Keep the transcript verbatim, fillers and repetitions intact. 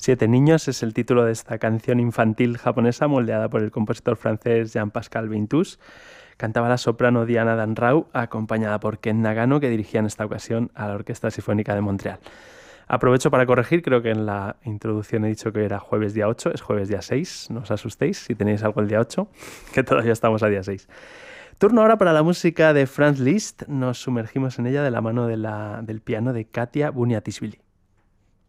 Siete niños es el título de esta canción infantil japonesa moldeada por el compositor francés Jean-Pascal Vintus. Cantaba la soprano Diana Danrau, acompañada por Ken Nagano, que dirigía en esta ocasión a la Orquesta Sinfónica de Montreal. Aprovecho para corregir, creo que en la introducción he dicho que era jueves día ocho, es jueves día seis, no os asustéis si tenéis algo el día ocho, que todavía estamos a día seis. Turno ahora para la música de Franz Liszt, nos sumergimos en ella de la mano de la, del piano de Katia Buniatishvili.